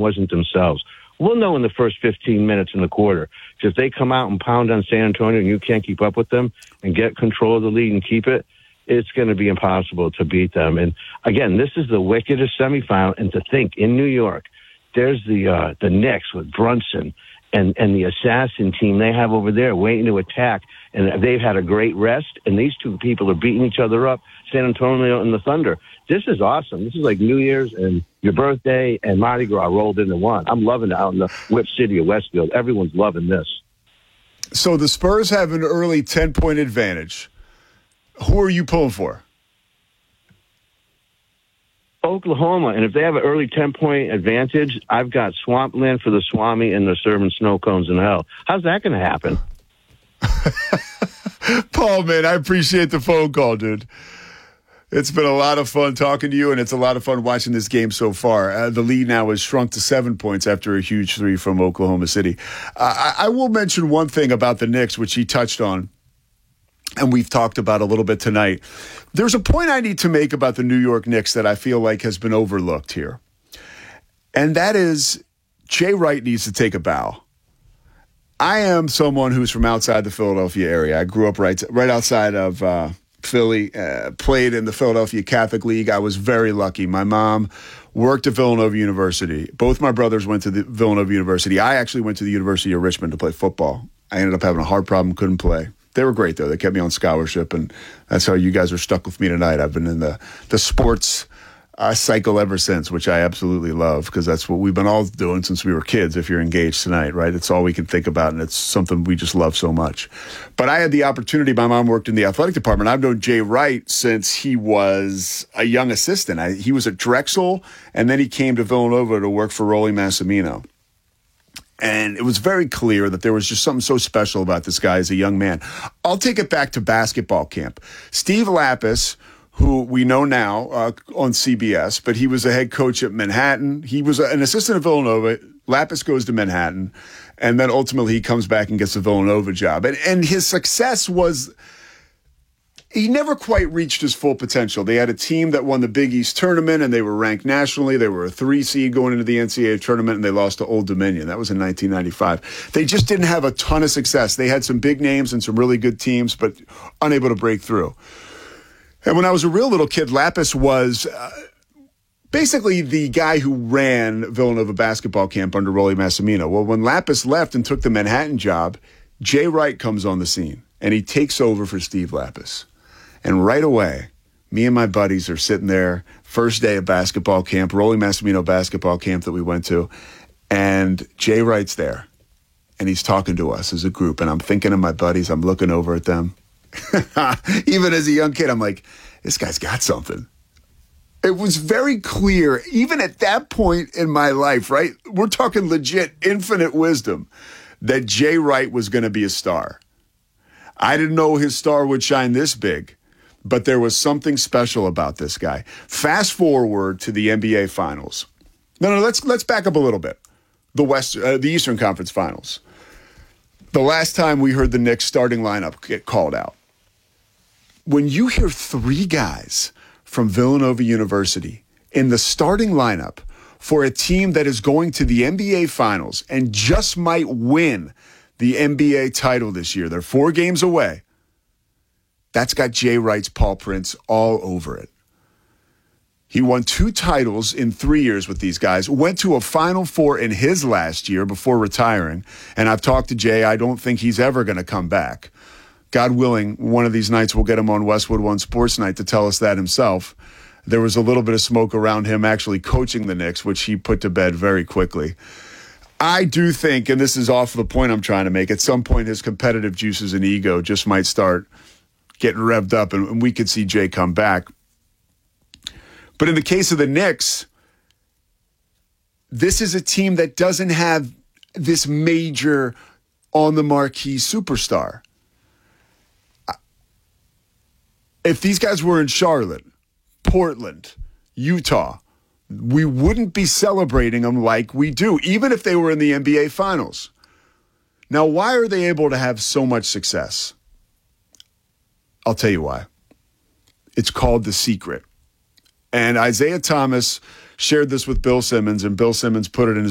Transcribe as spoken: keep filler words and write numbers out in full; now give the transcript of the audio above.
wasn't themselves. We'll know in the first fifteen minutes in the quarter. Because if they come out and pound on San Antonio and you can't keep up with them and get control of the lead and keep it, it's going to be impossible to beat them. And, again, this is the wickedest semifinal. And to think, in New York, there's the uh, the Knicks with Brunson and, and the assassin team they have over there waiting to attack. And they've had a great rest. And these two people are beating each other up, San Antonio and the Thunder. This is awesome. This is like New Year's and your birthday and Mardi Gras rolled into one. I'm loving it out in the Whip City of Westfield. Everyone's loving this. So the Spurs have an early ten-point advantage. Who are you pulling for? Oklahoma. And if they have an early ten-point advantage, I've got swampland for the Swami and they're serving snow cones in hell. How's that going to happen? Paul, man, I appreciate the phone call, dude. It's been a lot of fun talking to you, and it's a lot of fun watching this game so far. Uh, the lead now has shrunk to seven points after a huge three from Oklahoma City. Uh, I, I will mention one thing about the Knicks, which he touched on, and we've talked about a little bit tonight. There's a point I need to make about the New York Knicks that I feel like has been overlooked here, and that is Jay Wright needs to take a bow. I am someone who's from outside the Philadelphia area. I grew up right right outside of uh, Philly, uh, played in the Philadelphia Catholic League. I was very lucky. My mom worked at Villanova University. Both my brothers went to the Villanova University. I actually went to the University of Richmond to play football. I ended up having a heart problem, couldn't play. They were great, though. They kept me on scholarship, and that's how you guys are stuck with me tonight. I've been in the, the sports uh, cycle ever since, which I absolutely love because that's what we've been all doing since we were kids, if you're engaged tonight, right? It's all we can think about, and it's something we just love so much. But I had the opportunity. My mom worked in the athletic department. I've known Jay Wright since he was a young assistant. I, he was at Drexel, and then he came to Villanova to work for Rollie Massimino. And it was very clear that there was just something so special about this guy as a young man. I'll take it back to basketball camp. Steve Lapis, who we know now uh, on C B S, but he was a head coach at Manhattan. He was an assistant at Villanova. Lapis goes to Manhattan, and then ultimately he comes back and gets a Villanova job. And, and his success was he never quite reached his full potential. They had a team that won the Big East tournament, and they were ranked nationally. They were a three seed going into the N C double A tournament, and they lost to Old Dominion. That was in nineteen ninety-five. They just didn't have a ton of success. They had some big names and some really good teams, but unable to break through. And when I was a real little kid, Lapis was uh, basically the guy who ran Villanova basketball camp under Rollie Massimino. Well, when Lapis left and took the Manhattan job, Jay Wright comes on the scene, and he takes over for Steve Lapis. And right away, me and my buddies are sitting there, first day of basketball camp, Rollie Massimino basketball camp that we went to, and Jay Wright's there, and he's talking to us as a group, and I'm thinking of my buddies, I'm looking over at them. Even as a young kid, I'm like, this guy's got something. It was very clear, even at that point in my life, right? We're talking legit infinite wisdom, that Jay Wright was going to be a star. I didn't know his star would shine this big, but there was something special about this guy. Fast forward to the N B A Finals. No, no, let's let's back up a little bit. The West, uh, the Eastern Conference Finals. The last time we heard the Knicks starting lineup get called out. When you hear three guys from Villanova University in the starting lineup for a team that is going to the N B A Finals and just might win the N B A title this year, they're four games away. That's got Jay Wright's paw prints all over it. He won two titles in three years with these guys, went to a Final Four in his last year before retiring. And I've talked to Jay. I don't think he's ever going to come back. God willing, one of these nights we'll get him on Westwood One Sports Night to tell us that himself. There was a little bit of smoke around him actually coaching the Knicks, which he put to bed very quickly. I do think, and this is off the point I'm trying to make, at some point his competitive juices and ego just might start getting revved up, and we could see Jay come back. But in the case of the Knicks, this is a team that doesn't have this major on-the-marquee superstar. If these guys were in Charlotte, Portland, Utah, we wouldn't be celebrating them like we do, even if they were in the N B A Finals. Now, why are they able to have so much success? I'll tell you why. It's called The Secret. And Isaiah Thomas shared this with Bill Simmons, and Bill Simmons put it in his